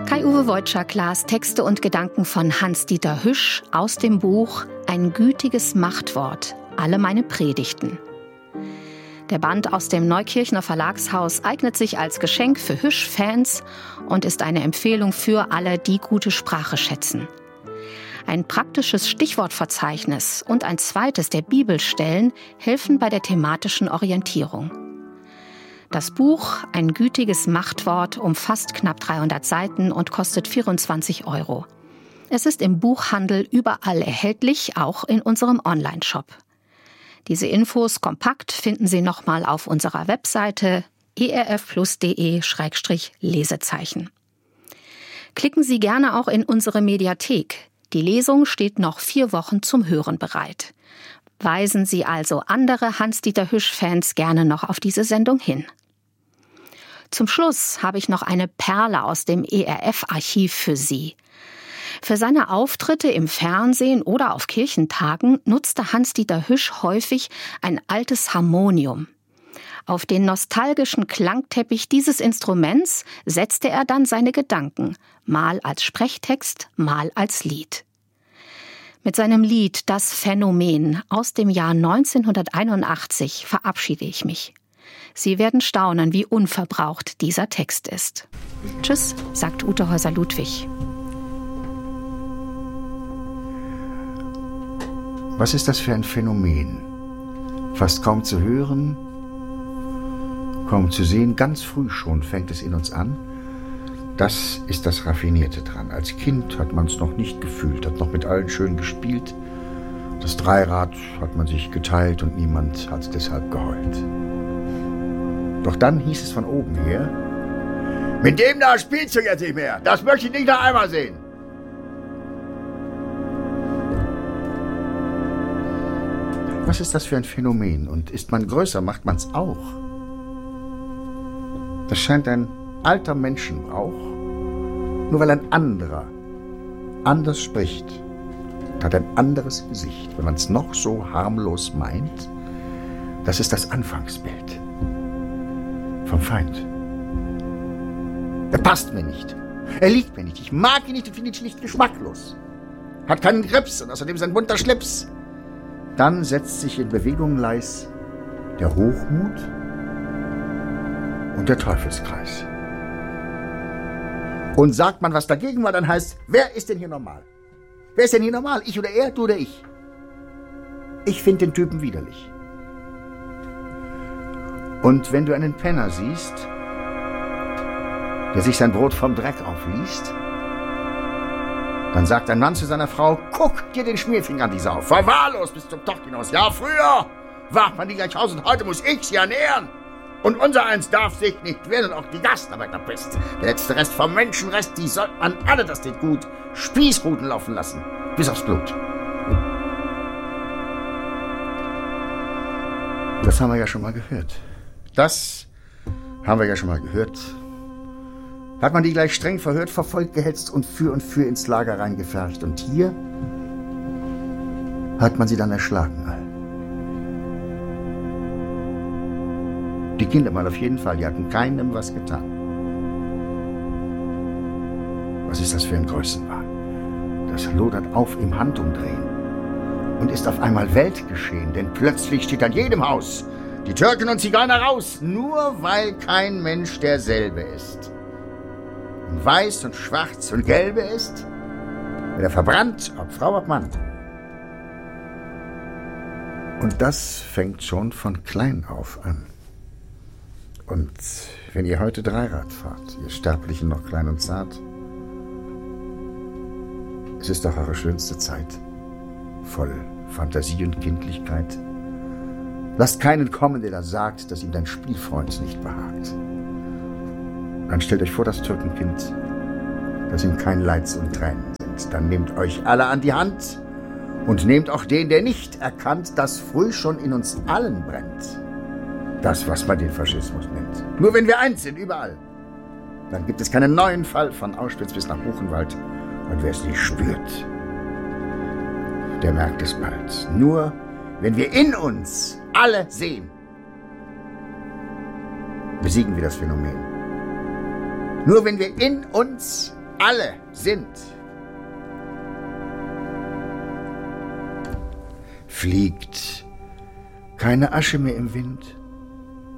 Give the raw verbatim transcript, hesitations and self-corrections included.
Kai-Uwe Wojczak las Texte und Gedanken von Hans-Dieter Hüsch aus dem Buch Ein gütiges Machtwort, alle meine Predigten. Der Band aus dem Neukirchner Verlagshaus eignet sich als Geschenk für Hüsch-Fans und ist eine Empfehlung für alle, die gute Sprache schätzen. Ein praktisches Stichwortverzeichnis und ein zweites der Bibelstellen helfen bei der thematischen Orientierung. Das Buch Ein gütiges Machtwort umfasst knapp dreihundert Seiten und kostet vierundzwanzig Euro. Es ist im Buchhandel überall erhältlich, auch in unserem Onlineshop. Diese Infos kompakt finden Sie nochmal auf unserer Webseite erfplus.de Schrägstrich Lesezeichen. Klicken Sie gerne auch in unsere Mediathek. Die Lesung steht noch vier Wochen zum Hören bereit. Weisen Sie also andere Hans-Dieter Hüsch-Fans gerne noch auf diese Sendung hin. Zum Schluss habe ich noch eine Perle aus dem E R F-Archiv für Sie. Für seine Auftritte im Fernsehen oder auf Kirchentagen nutzte Hans-Dieter Hüsch häufig ein altes Harmonium. Auf den nostalgischen Klangteppich dieses Instruments setzte er dann seine Gedanken, mal als Sprechtext, mal als Lied. Mit seinem Lied Das Phänomen aus dem Jahr neunzehnhunderteinundachtzig verabschiede ich mich. Sie werden staunen, wie unverbraucht dieser Text ist. Tschüss, sagt Ute Häuser-Ludwig. Was ist das für ein Phänomen? Fast kaum zu hören, kaum zu sehen, ganz früh schon fängt es in uns an. Das ist das Raffinierte dran. Als Kind hat man es noch nicht gefühlt, hat noch mit allen schön gespielt. Das Dreirad hat man sich geteilt und niemand hat deshalb geheult. Doch dann hieß es von oben her: Mit dem da spielst du jetzt nicht mehr. Das möchte ich nicht noch einmal sehen. Was ist das für ein Phänomen? Und ist man größer, macht man es auch. Das scheint ein alter Menschenbrauch. Nur weil ein anderer anders spricht, hat ein anderes Gesicht. Wenn man es noch so harmlos meint, das ist das Anfangsbild vom Feind. Er passt mir nicht. Er liegt mir nicht. Ich mag ihn nicht und finde ihn schlicht geschmacklos. Hat keinen Grips und außerdem sein bunter Schlips. Dann setzt sich in Bewegung leis der Hochmut und der Teufelskreis. Und sagt man was dagegen war, dann heißt, wer ist denn hier normal? Wer ist denn hier normal? Ich oder er, du oder ich? Ich finde den Typen widerlich. Und wenn du einen Penner siehst, der sich sein Brot vom Dreck aufliest, dann sagt ein Mann zu seiner Frau: Guck dir den Schmierfinger an die Sau. Verwahrlos bis zum Tocht hinaus. Ja, früher warf man die gleich aus und heute muss ich sie ernähren. Und unser eins darf sich nicht wehren und auch die Gastarbeiterpest. Der letzte Rest vom Menschenrest, die sollte man alle, das steht gut, Spießruten laufen lassen. Bis aufs Blut. Das haben wir ja schon mal gehört. Das haben wir ja schon mal gehört. Hat man die gleich streng verhört, verfolgt, gehetzt und für und für ins Lager reingefercht. Und hier hat man sie dann erschlagen all. Die Kinder mal auf jeden Fall, die hatten keinem was getan. Was ist das für ein Größenwahn? Das lodert auf im Handumdrehen und ist auf einmal Weltgeschehen, denn plötzlich steht an jedem Haus die Türken und Zigeuner raus, nur weil kein Mensch derselbe ist. Und weiß und schwarz und gelbe ist, wenn er verbrannt, ob Frau, ob Mann. Und das fängt schon von klein auf an. Und wenn ihr heute Dreirad fahrt, ihr Sterblichen noch klein und zart, es ist doch eure schönste Zeit, voll Fantasie und Kindlichkeit. Lasst keinen kommen, der da sagt, dass ihm dein Spielfreund nicht behagt. Dann stellt euch vor das Türkenkind, das ihm kein Leids und Tränen sind. Dann nehmt euch alle an die Hand und nehmt auch den, der nicht erkannt, dass früh schon in uns allen brennt. Das, was man den Faschismus nennt. Nur wenn wir eins sind, überall, dann gibt es keinen neuen Fall von Auschwitz bis nach Buchenwald. Und wer es nicht spürt, der merkt es bald. Nur wenn wir in uns alle sehen, besiegen wir das Phänomen. Nur wenn wir in uns alle sind. Fliegt keine Asche mehr im Wind,